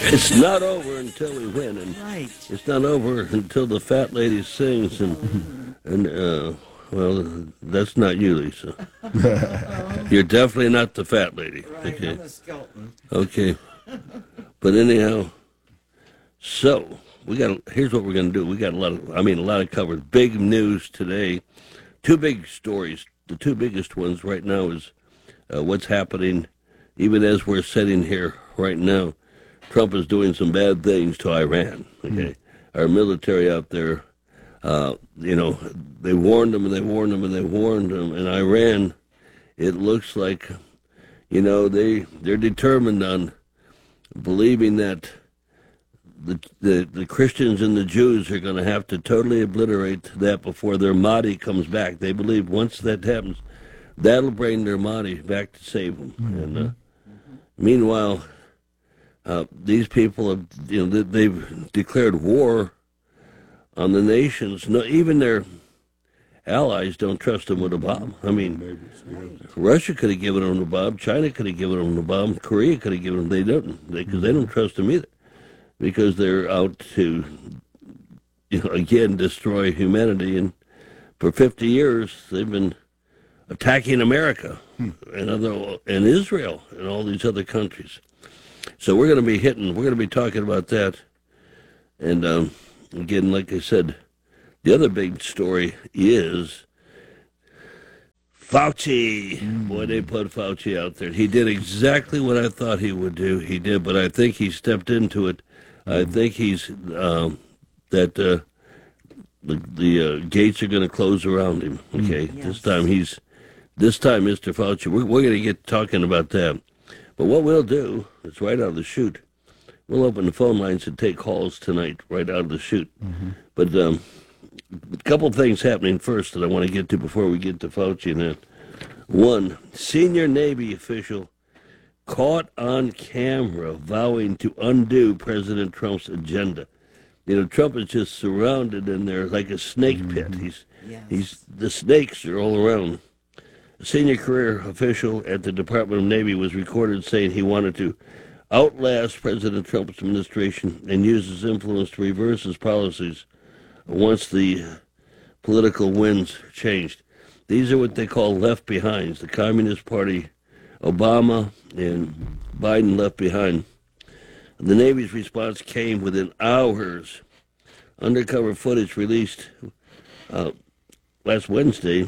It's not over until we win, and Right. it's not over until the fat lady sings, and well, that's not you, Lisa. You're definitely not the fat lady. Right, Okay. I'm a skeleton. Okay. But anyhow, so here's what we're gonna do. We got a lot of coverage. Big news today. Two big stories. The two biggest ones right now is what's happening, even as we're sitting here right now. Trump is doing some bad things to Iran. Okay, our military out there, they warned them and they warned them and they warned them. And Iran, it looks like, they're determined on believing that the Christians and the Jews are going to have to totally obliterate that before their Mahdi comes back. They believe once that happens, that'll bring their Mahdi back to save them. And meanwhile, these people have, they've declared war on the nations. No, even their allies don't trust them with a bomb. I mean, Russia could have given them the bomb. China could have given them the bomb. Korea could have given them. They don't, because they don't trust them either, because they're out to, again, destroy humanity. And for 50 years, they've been attacking America and Israel and all these other countries. So we're going to be talking about that. And again, like I said, the other big story is Fauci. Boy, they put Fauci out there. He did exactly what I thought he would do. He did, but I think he stepped into it. I think he's the gates are going to close around him. Okay, Yes. this time, Mr. Fauci, we're going to get talking about that. But what we'll do, it's right out of the chute. We'll open the phone lines and take calls tonight, right out of the chute. But a couple of things happening first that I want to get to before we get to Fauci and that. One, senior Navy official caught on camera vowing to undo President Trump's agenda. Trump is just surrounded in there like a snake pit. The snakes are all around. A senior career official at the Department of Navy was recorded saying he wanted to outlast President Trump's administration and use his influence to reverse his policies once the political winds changed. These are what they call left behinds. The Communist Party, Obama and Biden left behind. The Navy's response came within hours. Undercover footage released last Wednesday.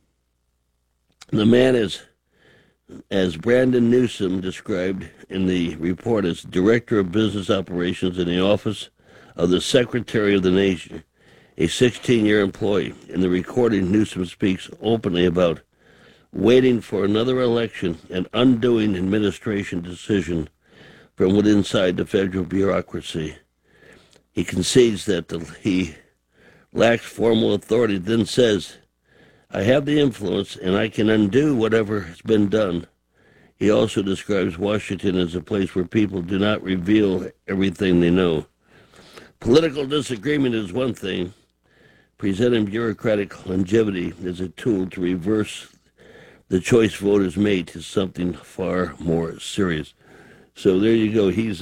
The man is, as Brandon Newsom described in the report, as Director of Business Operations in the Office of the Secretary of the Nation, a 16-year employee. In the recording, Newsom speaks openly about waiting for another election and undoing administration decision from within inside the federal bureaucracy. He concedes that he lacks formal authority, then says, I have the influence and I can undo whatever has been done. He also describes Washington as a place where people do not reveal everything they know. Political disagreement is one thing. Presenting bureaucratic longevity as a tool to reverse the choice voters made is something far more serious. So there you go. He's,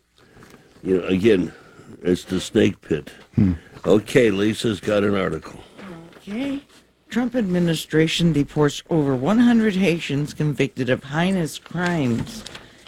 again, it's the snake pit. Okay, Lisa's got an article. Okay. Trump administration deports over 100 Haitians convicted of heinous crimes.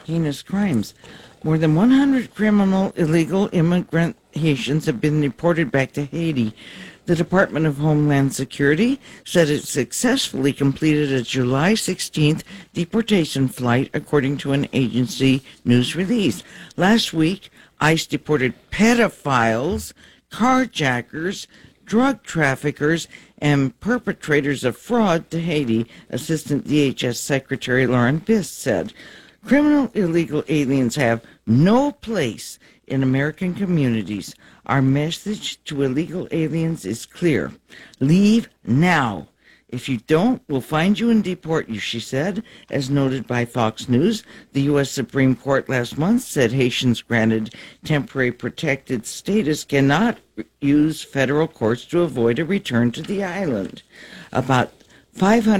More than 100 criminal illegal immigrant Haitians have been deported back to Haiti. The Department of Homeland Security said it successfully completed a July 16th deportation flight, according to an agency news release. Last week, ICE deported pedophiles, carjackers, drug traffickers, and perpetrators of fraud to Haiti, Assistant DHS Secretary Lauren Biss said. Criminal illegal aliens have no place in American communities. Our message to illegal aliens is clear. Leave now. If you don't, we'll find you and deport you, she said, as noted by Fox News. The U.S. Supreme Court last month said Haitians granted temporary protected status cannot use federal courts to avoid a return to the island. About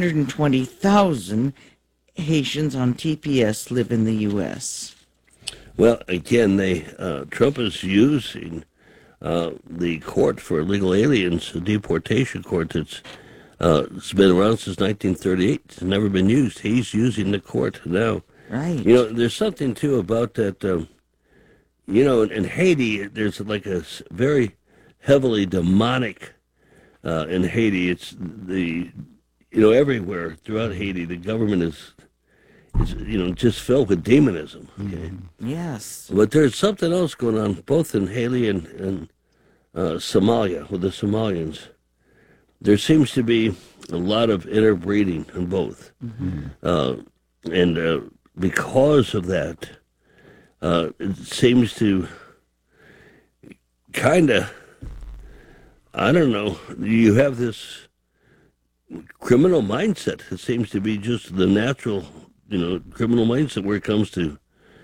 520,000 Haitians on TPS live in the U.S. Well, again, Trump is using the court for illegal aliens, the deportation court it's been around since 1938. It's never been used. He's using the court now. Right. There's something, too, about that, in Haiti, there's like a very heavily demonic, in Haiti. It's everywhere throughout Haiti, the government is just filled with demonism. Okay? Yes. But there's something else going on, both in Haiti and Somalia, with the Somalians. There seems to be a lot of interbreeding in both. And because of that, it seems to kind of, I don't know, you have this criminal mindset. It seems to be just the natural, criminal mindset where it comes to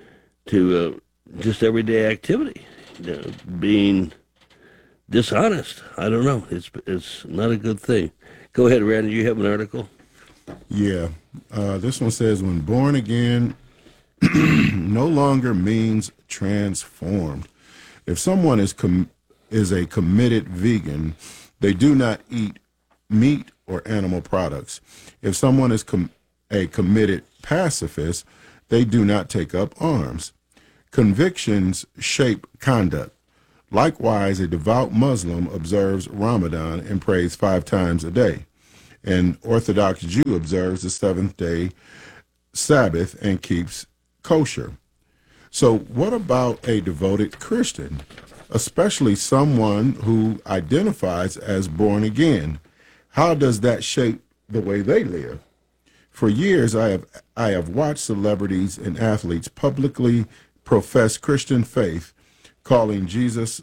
just everyday activity, being dishonest. I don't know. It's not a good thing. Go ahead, Randy. You have an article? Yeah. This one says, when born again no longer means transformed. If someone is a committed vegan, they do not eat meat or animal products. If someone is a committed pacifist, they do not take up arms. Convictions shape conduct. Likewise, a devout Muslim observes Ramadan and prays 5 times a day. An Orthodox Jew observes the seventh-day Sabbath and keeps kosher. So what about a devoted Christian, especially someone who identifies as born again? How does that shape the way they live? For years, I have watched celebrities and athletes publicly profess Christian faith, calling Jesus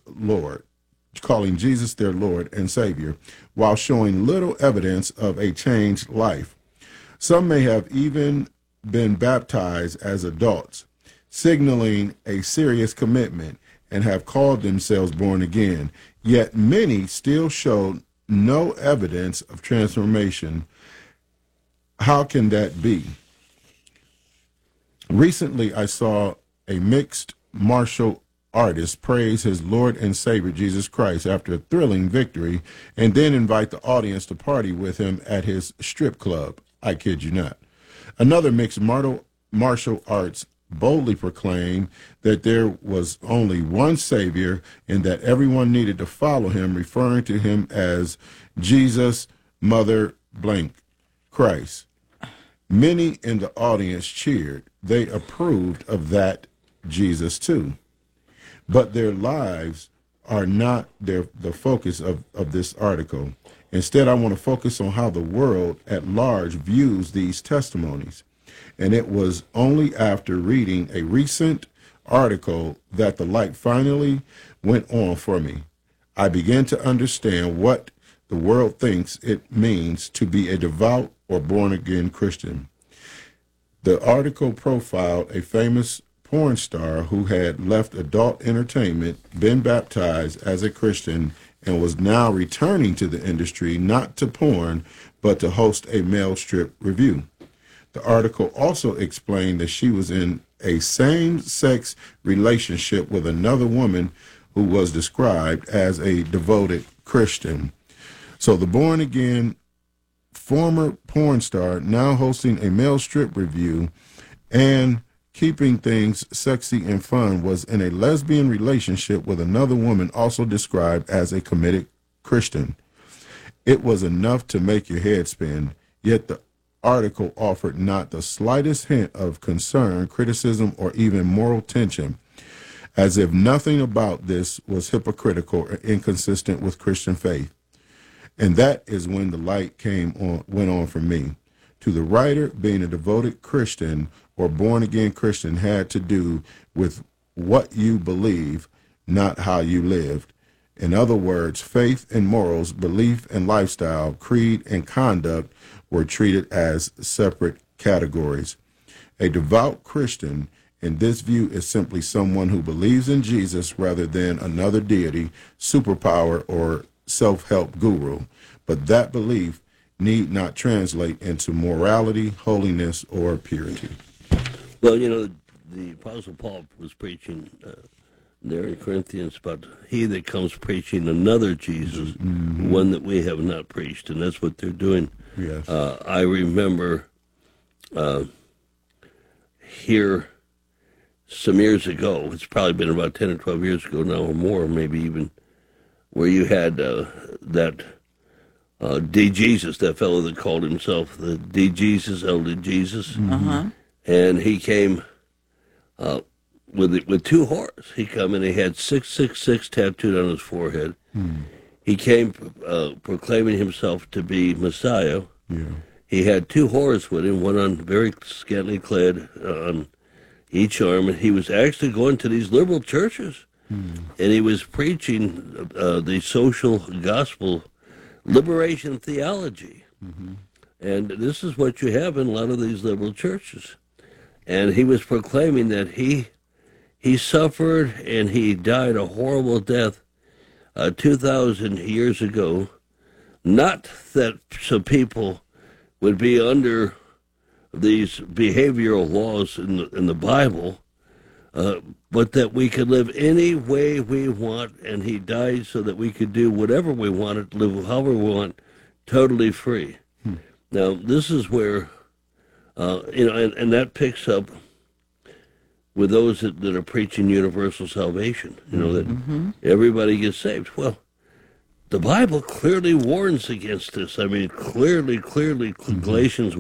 their Lord and Savior, while showing little evidence of a changed life. Some may have even been baptized as adults, signaling a serious commitment, and have called themselves born again. Yet many still show no evidence of transformation. How can that be? Recently, I saw a mixed martial artist praise his Lord and Savior Jesus Christ after a thrilling victory, and then invite the audience to party with him at his strip club. I kid you not. Another mixed martial arts boldly proclaimed that there was only one Savior and that everyone needed to follow him, referring to him as Jesus, Mother blank, Christ. Many in the audience cheered. They approved of that Jesus too. But their lives are not the focus of this article. Instead, I want to focus on how the world at large views these testimonies. And it was only after reading a recent article that the light finally went on for me. I began to understand what the world thinks it means to be a devout or born-again Christian. The article profiled a famous porn star who had left adult entertainment, been baptized as a Christian, and was now returning to the industry, not to porn, but to host a male strip review. The article also explained that she was in a same-sex relationship with another woman who was described as a devoted Christian. So the born-again former porn star, now hosting a male strip review and keeping things sexy and fun, was in a lesbian relationship with another woman also described as a committed Christian. It was enough to make your head spin, yet the article offered not the slightest hint of concern, criticism, or even moral tension, as if nothing about this was hypocritical or inconsistent with Christian faith. And that is when the light went on for me. To the writer, being a devoted Christian or born-again Christian had to do with what you believe, not how you lived. In other words, faith and morals, belief and lifestyle, creed and conduct were treated as separate categories. A devout Christian, in this view, is simply someone who believes in Jesus rather than another deity, superpower, or self-help guru. But that belief need not translate into morality, holiness, or purity. Well, the Apostle Paul was preaching there in Corinthians about he that comes preaching another Jesus, one that we have not preached, and that's what they're doing. Yes. I remember here some years ago, it's probably been about 10 or 12 years ago now or more, maybe even, where you had that D. Jesus, that fellow that called himself the D. Jesus, Elder Jesus. And he came with two horns. He come and he had 666 tattooed on his forehead. He came proclaiming himself to be Messiah. Yeah. He had two whores with him, one on very scantily clad on each arm, and he was actually going to these liberal churches, and he was preaching the social gospel, liberation theology. And this is what you have in a lot of these liberal churches. And he was proclaiming that he suffered and he died a horrible death 2,000 years ago, not that some people would be under these behavioral laws in the Bible, but that we could live any way we want, and he died so that we could do whatever we wanted, live however we want, totally free. Now, this is where, and that picks up with those that are preaching universal salvation, that everybody gets saved. Well, the Bible clearly warns against this. I mean, clearly, Galatians